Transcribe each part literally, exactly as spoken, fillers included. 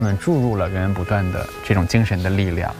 们注入了源源不断的这种精神的力量。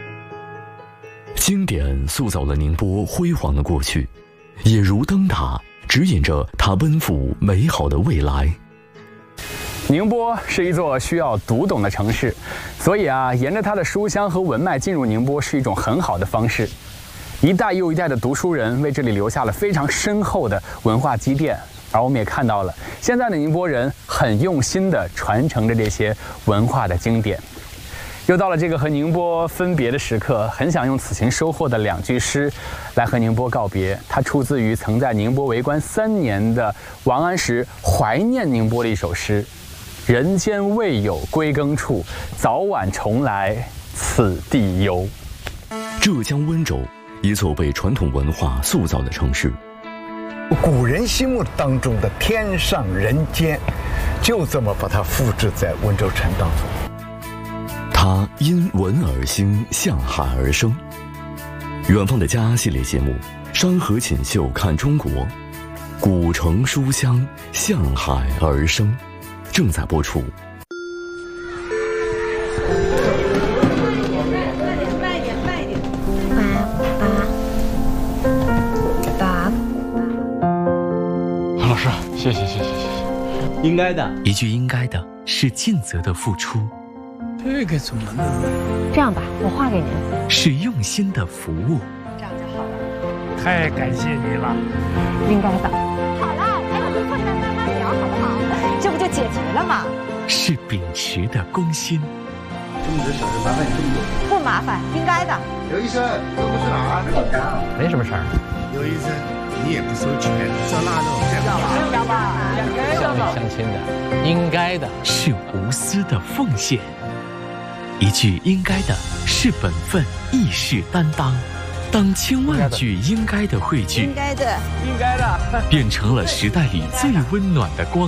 经典塑造了宁波辉煌的过去，也如灯塔指引着它奔赴美好的未来。 宁波是一座需要读懂的城市，所以啊，沿着它的书香和文脉进入宁波是一种很好的方式。一代又一代的读书人为这里留下了非常深厚的文化积淀，而我们也看到了现在的宁波人很用心地传承着这些文化的经典。又到了这个和宁波分别的时刻，很想用此行收获的两句诗来和宁波告别。它出自于曾在宁波为官三年的王安石怀念宁波的一首诗：人间未有归耕处，早晚重来此地幽。 浙江温州，一座被传统文化塑造的城市。 古人心目当中的天上人间，就这么把它复制在温州城当中。 它因文而兴，向海而生。远方的家系列节目《山河锦绣看中国》，古城书香，向海而生，正在播出。 慢一点，慢一点，慢一点。爸爸，爸。 老师，谢谢谢谢谢谢。 应该的， 一句应该的是尽责的付出。 这个怎么能？ 这样吧，我画给您。 是用心的服务。 这样就好了。 太感谢你了。 应该的。好了，咱俩就坐下来慢慢聊，好不好？这不就解决了吗？ 是秉持的公心。 这么多小事麻烦你这么多。 不麻烦，应该的。 刘医生，这不是哪儿？ 没什么事儿。 刘医生，你也不收钱，照那种这样吧？ 要吧，两个人乡里乡亲的，应该的是无私的奉献。一句应该的是本分，亦是担当。当千万句应该的汇聚， 应该的， 应该的， 变成了时代里最温暖的光。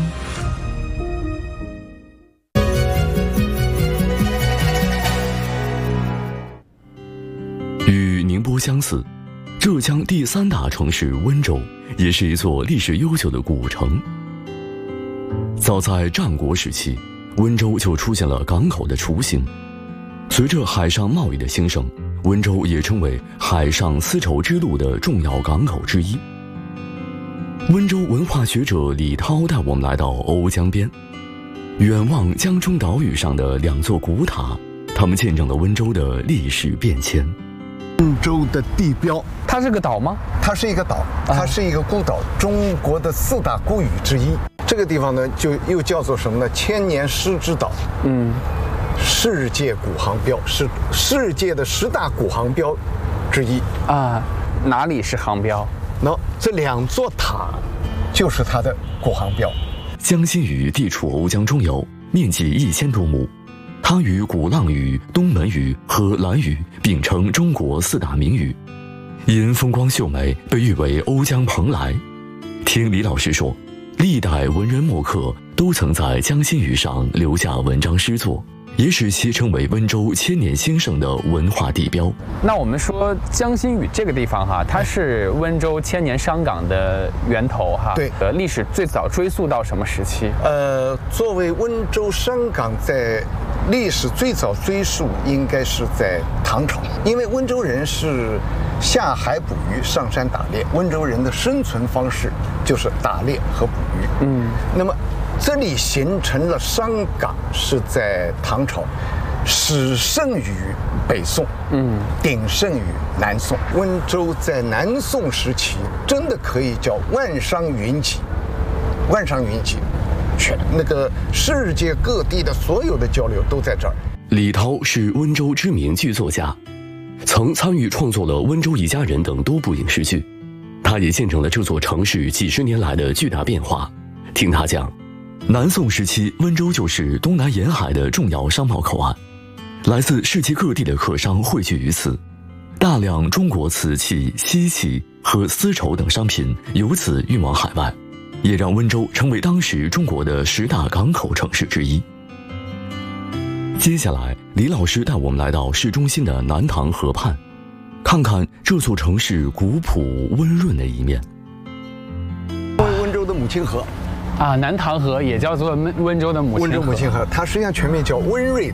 与宁波相似，浙江第三大城市温州也是一座历史悠久的古城。早在战国时期，温州就出现了港口的雏形。随着海上贸易的兴盛，温州也成为海上丝绸之路的重要港口之一。温州文化学者李涛带我们来到瓯江边，远望江中岛屿上的两座古塔，它们见证了温州的历史变迁。 温州的地标， 它是个岛吗？ 它是一个岛，它是一个孤岛，中国的四大孤屿之一。这个地方呢，就又叫做什么呢？千年狮之岛。嗯。世界古航标是世界的十大古航标之一啊，哪里是航标？ 那这两座塔就是它的古航标。 江心屿地处瓯江中游，面积一千多亩，它与鼓浪屿、东门屿和兰屿并称中国四大名屿，因风光秀美，被誉为瓯江蓬莱。听李老师说，历代文人墨客都曾在江心屿上留下文章诗作，也使其成为温州千年兴盛的文化地标。 那我们说江心屿这个地方哈，它是温州千年商港的源头哈。 对， 呃，历史最早追溯到什么时期？ 呃，作为温州商港，在历史最早追溯应该是在唐朝，因为温州人是下海捕鱼、上山打猎，温州人的生存方式就是打猎和捕鱼。嗯，那么这里形成了商港是在唐朝，始盛于北宋，嗯，鼎盛于南宋。温州在南宋时期真的可以叫万商云集，万商云集，全那个世界各地的所有的交流都在这儿。 李涛是温州知名剧作家，曾参与创作了《温州一家人》等多部影视剧，他也见证了这座城市几十年来的巨大变化。听他讲，南宋时期，温州就是东南沿海的重要商贸口岸，来自世界各地的客商汇聚于此，大量中国瓷器、锡器和丝绸等商品由此运往海外，也让温州成为当时中国的十大港口城市之一。接下来，李老师带我们来到市中心的南塘河畔，看看这座城市古朴温润的一面。 温州的母亲河啊，南塘河也叫做温州的母亲河。 温州母亲河，它实际上全名叫温瑞